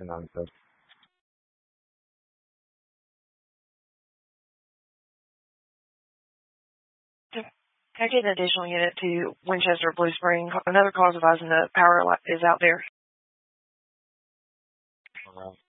question answered. Can I get an additional unit to Winchester Blue Spring? Another cause advising the power is out there. All right.